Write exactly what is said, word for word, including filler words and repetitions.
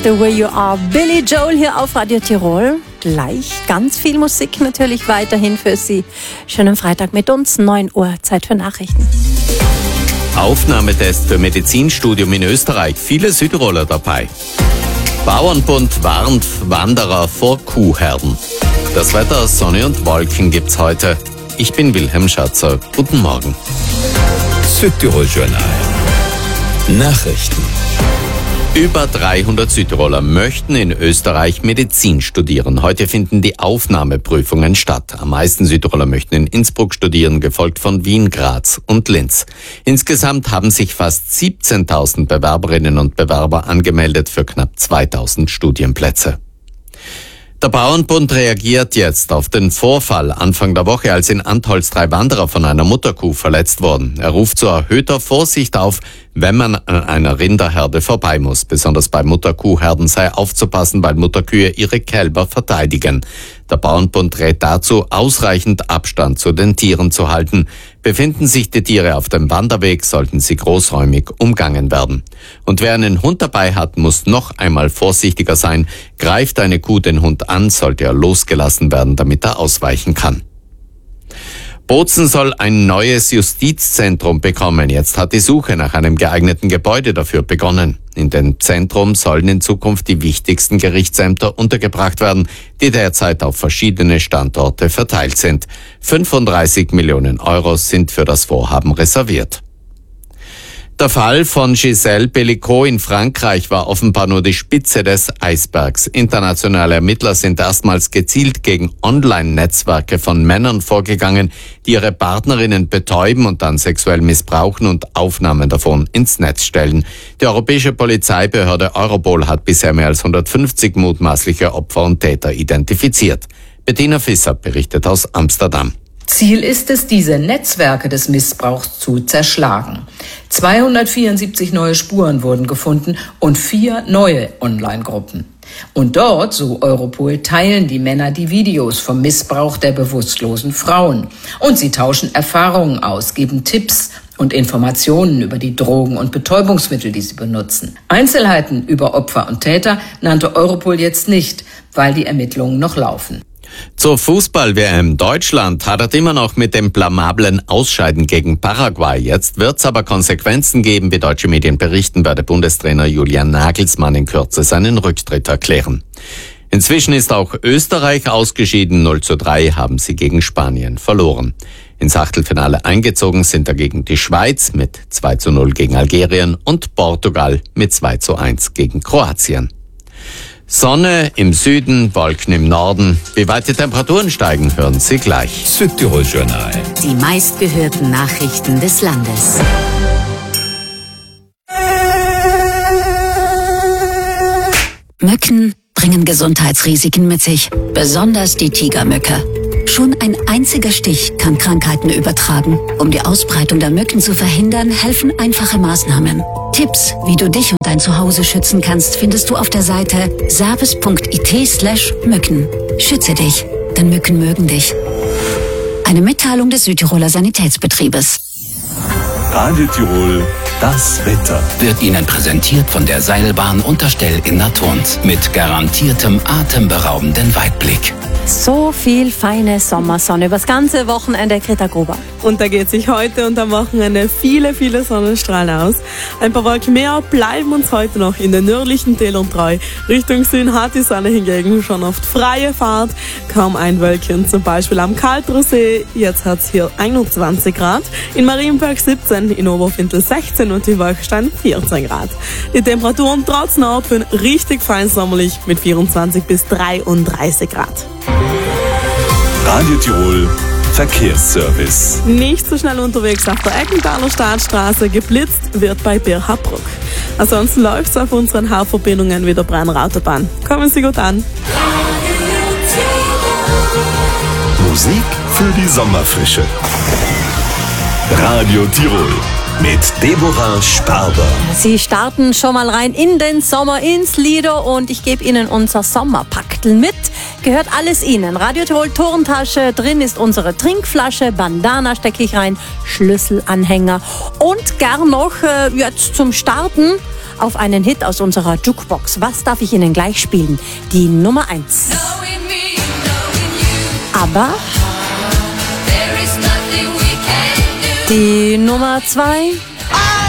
The Way You Are, Billy Joel hier auf Radio Tirol. Gleich ganz viel Musik natürlich weiterhin für Sie. Schönen Freitag mit uns, neun Uhr, Zeit für Nachrichten. Aufnahmetest für Medizinstudium in Österreich, viele Südtiroler dabei. Bauernbund warnt Wanderer vor Kuhherden. Das Wetter, Sonne und Wolken gibt's heute. Ich bin Wilhelm Schatzer. Guten Morgen. Südtirol Journal. Nachrichten. Über dreihundert Südtiroler möchten in Österreich Medizin studieren. Heute finden die Aufnahmeprüfungen statt. Am meisten Südtiroler möchten in Innsbruck studieren, gefolgt von Wien, Graz und Linz. Insgesamt haben sich fast siebzehntausend Bewerberinnen und Bewerber angemeldet für knapp zweitausend Studienplätze. Der Bauernbund reagiert jetzt auf den Vorfall Anfang der Woche, als in Antholz drei Wanderer von einer Mutterkuh verletzt wurden. Er ruft zu erhöhter Vorsicht auf, wenn man an einer Rinderherde vorbei muss. Besonders bei Mutterkuhherden sei aufzupassen, weil Mutterkühe ihre Kälber verteidigen. Der Bauernbund rät dazu, ausreichend Abstand zu den Tieren zu halten. Befinden sich die Tiere auf dem Wanderweg, sollten sie großräumig umgangen werden. Und wer einen Hund dabei hat, muss noch einmal vorsichtiger sein. Greift eine Kuh den Hund an, sollte er losgelassen werden, damit er ausweichen kann. Bozen soll ein neues Justizzentrum bekommen. Jetzt hat die Suche nach einem geeigneten Gebäude dafür begonnen. In dem Zentrum sollen in Zukunft die wichtigsten Gerichtsämter untergebracht werden, die derzeit auf verschiedene Standorte verteilt sind. fünfunddreißig Millionen Euro sind für das Vorhaben reserviert. Der Fall von Gisèle Pelicot in Frankreich war offenbar nur die Spitze des Eisbergs. Internationale Ermittler sind erstmals gezielt gegen Online-Netzwerke von Männern vorgegangen, die ihre Partnerinnen betäuben und dann sexuell missbrauchen und Aufnahmen davon ins Netz stellen. Die europäische Polizeibehörde Europol hat bisher mehr als hundertfünfzig mutmaßliche Opfer und Täter identifiziert. Bettina Visser berichtet aus Amsterdam. Ziel ist es, diese Netzwerke des Missbrauchs zu zerschlagen. zweihundertvierundsiebzig neue Spuren wurden gefunden und vier neue Online-Gruppen. Und dort, so Europol, teilen die Männer die Videos vom Missbrauch der bewusstlosen Frauen. Und sie tauschen Erfahrungen aus, geben Tipps und Informationen über die Drogen und Betäubungsmittel, die sie benutzen. Einzelheiten über Opfer und Täter nannte Europol jetzt nicht, weil die Ermittlungen noch laufen. Zur Fußball-W M Deutschland hadert immer noch mit dem blamablen Ausscheiden gegen Paraguay. Jetzt wird's aber Konsequenzen geben, wie deutsche Medien berichten, werde Bundestrainer Julian Nagelsmann in Kürze seinen Rücktritt erklären. Inzwischen ist auch Österreich ausgeschieden. null zu drei haben sie gegen Spanien verloren. Ins Achtelfinale eingezogen sind dagegen die Schweiz mit zwei zu null gegen Algerien und Portugal mit zwei zu eins gegen Kroatien. Sonne im Süden, Wolken im Norden. Wie weit die Temperaturen steigen, hören Sie gleich. Südtirol Journal. Die meistgehörten Nachrichten des Landes. Mücken bringen Gesundheitsrisiken mit sich, besonders die Tigermücke. Schon ein einziger Stich kann Krankheiten übertragen. Um die Ausbreitung der Mücken zu verhindern, helfen einfache Maßnahmen. Tipps, wie du dich und dein Zuhause schützen kannst, findest du auf der Seite servis punkt it slash Mücken. Schütze dich, denn Mücken mögen dich. Eine Mitteilung des Südtiroler Sanitätsbetriebes. Radio Tirol, das Wetter. Wird Ihnen präsentiert von der Seilbahn Unterstell in Naturns mit garantiertem atemberaubenden Weitblick. So viel feine Sommersonne übers ganze Wochenende, Greta Gruber. Und da geht sich heute und am Wochenende viele, viele Sonnenstrahlen aus. Ein paar Wolken mehr bleiben uns heute noch in den nördlichen Tälern treu. Richtung Süden hat die Sonne hingegen schon oft freie Fahrt. Kaum ein Wölkchen, zum Beispiel am Kaltersee. Jetzt hat es hier einundzwanzig Grad. In Marienberg siebzehn, in Oberfintel sechzehn und in Wolkenstein vierzehn Grad. Die Temperaturen trotz Nordwind richtig fein sommerlich mit vierundzwanzig bis dreiunddreißig Grad. Radio Tirol Verkehrsservice. Nicht so schnell unterwegs auf der Eckenthaler Staatsstraße, geblitzt wird bei Birhabruck. Ansonsten läuft es auf unseren Hauptverbindungen wie der Brenner Autobahn. Kommen Sie gut an. Musik für die Sommerfrische. Radio Tirol mit Deborah Sparber. Sie starten schon mal rein in den Sommer, ins Lido, und ich gebe Ihnen unser Sommerpaktel mit. Gehört alles Ihnen. Radio Tirol Turntasche, drin ist unsere Trinkflasche, Bandana stecke ich rein, Schlüsselanhänger und gern noch äh, jetzt zum Starten auf einen Hit aus unserer Jukebox. Was darf ich Ihnen gleich spielen? Die Nummer eins. Aber die Nummer zwei.